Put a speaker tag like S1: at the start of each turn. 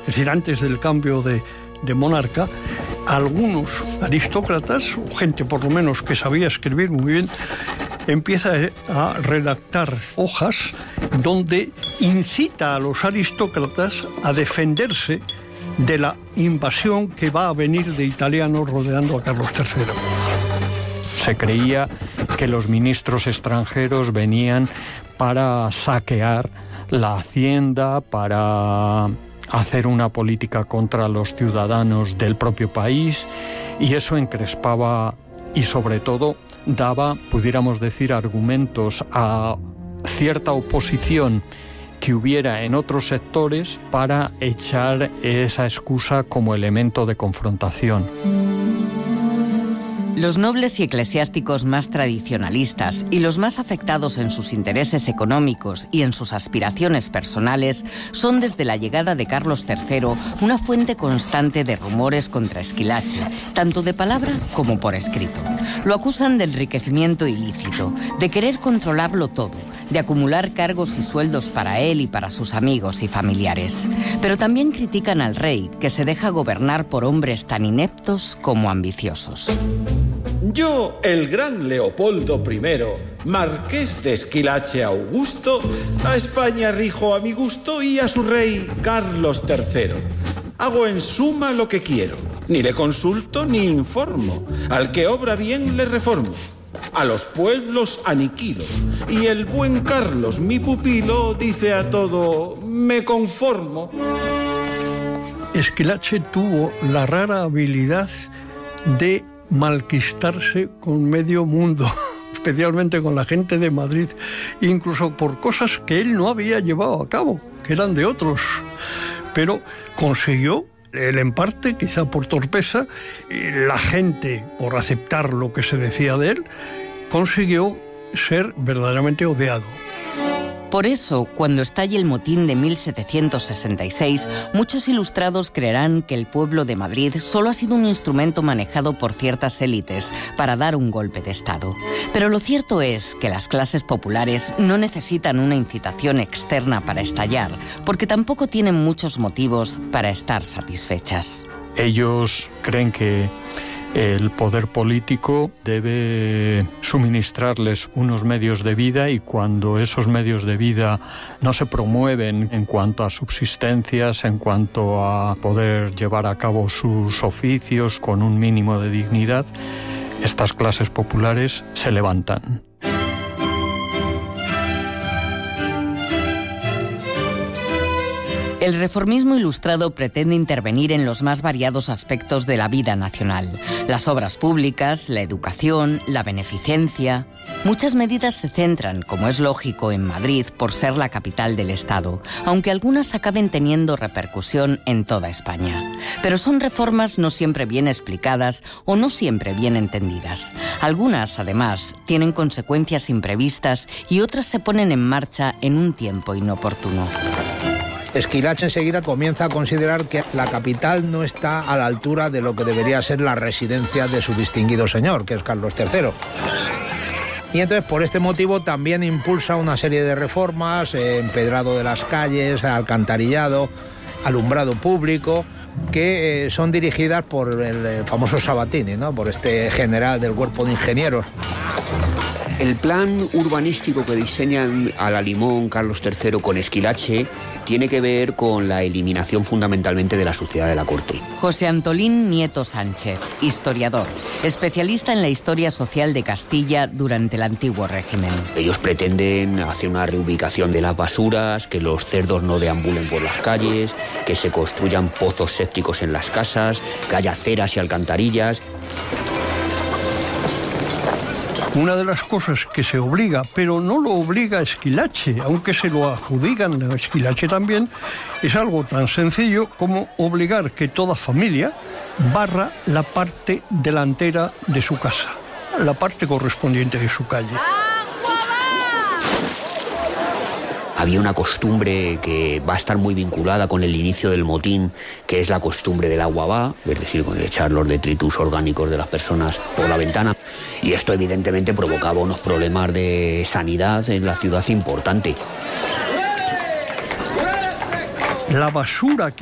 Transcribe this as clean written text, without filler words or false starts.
S1: es decir, antes del cambio de monarca, algunos aristócratas, o gente por lo menos que sabía escribir muy bien, empieza a redactar hojas donde incita a los aristócratas a defenderse de la invasión que va a venir de italianos rodeando a Carlos III.
S2: Se creía que los ministros extranjeros venían para saquear la hacienda, para hacer una política contra los ciudadanos del propio país, y eso encrespaba y sobre todo daba, pudiéramos decir, argumentos a cierta oposición que hubiera en otros sectores para echar esa excusa como elemento de confrontación.
S3: Los nobles y eclesiásticos más tradicionalistas y los más afectados en sus intereses económicos y en sus aspiraciones personales son desde la llegada de Carlos III una fuente constante de rumores contra Schillaci, tanto de palabra como por escrito. Lo acusan de enriquecimiento ilícito, de querer controlarlo todo, de acumular cargos y sueldos para él y para sus amigos y familiares. Pero también critican al rey, que se deja gobernar por hombres tan ineptos como ambiciosos.
S4: Yo, el gran Leopoldo I, marqués de Schillaci Augusto, a España rijo a mi gusto y a su rey Carlos III. Hago en suma lo que quiero, ni le consulto ni informo, al que obra bien le reformo, a los pueblos aniquilo, y el buen Carlos, mi pupilo, dice a todo, me conformo.
S1: Schillaci tuvo la rara habilidad de malquistarse con medio mundo, especialmente con la gente de Madrid, incluso por cosas que él no había llevado a cabo, que eran de otros. Pero consiguió, él en parte, quizá por torpeza, la gente, por aceptar lo que se decía de él, consiguió ser verdaderamente odiado.
S3: Por eso, cuando estalle el motín de 1766, muchos ilustrados creerán que el pueblo de Madrid solo ha sido un instrumento manejado por ciertas élites para dar un golpe de Estado. Pero lo cierto es que las clases populares no necesitan una incitación externa para estallar, porque tampoco tienen muchos motivos para estar satisfechas.
S2: Ellos creen que el poder político debe suministrarles unos medios de vida, y cuando esos medios de vida no se promueven en cuanto a subsistencias, en cuanto a poder llevar a cabo sus oficios con un mínimo de dignidad, estas clases populares se levantan.
S3: El reformismo ilustrado pretende intervenir en los más variados aspectos de la vida nacional: las obras públicas, la educación, la beneficencia. Muchas medidas se centran, como es lógico, en Madrid por ser la capital del Estado, aunque algunas acaben teniendo repercusión en toda España. Pero son reformas no siempre bien explicadas o no siempre bien entendidas. Algunas, además, tienen consecuencias imprevistas y otras se ponen en marcha en un tiempo inoportuno.
S5: Schillaci enseguida comienza a considerar que la capital no está a la altura de lo que debería ser la residencia de su distinguido señor, que es Carlos III. Y entonces, por este motivo, también impulsa una serie de reformas: empedrado de las calles, alcantarillado, alumbrado público, que son dirigidas por el famoso Sabatini, ¿no?, por este general del cuerpo de ingenieros.
S6: El plan urbanístico que diseñan a la limón Carlos III con Schillaci tiene que ver con la eliminación fundamentalmente de la suciedad de la corte.
S3: José Antolín Nieto Sánchez, historiador, especialista en la historia social de Castilla durante el antiguo régimen.
S6: Ellos pretenden hacer una reubicación de las basuras, que los cerdos no deambulen por las calles, que se construyan pozos sépticos en las casas, que haya aceras y alcantarillas.
S1: Una de las cosas que se obliga, pero no lo obliga a Schillaci, aunque se lo adjudican a Schillaci también, es algo tan sencillo como obligar que toda familia barra la parte delantera de su casa, la parte correspondiente de su calle.
S6: Había una costumbre que va a estar muy vinculada con el inicio del motín, que es la costumbre del agua va, es decir, con echar los detritus orgánicos de las personas por la ventana. Y esto evidentemente provocaba unos problemas de sanidad en la ciudad importante.
S1: La basura que